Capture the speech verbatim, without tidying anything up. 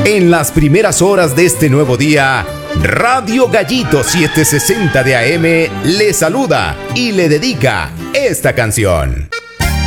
En las primeras horas de este nuevo día, Radio Gallito setecientos sesenta de A M le saluda y le dedica esta canción.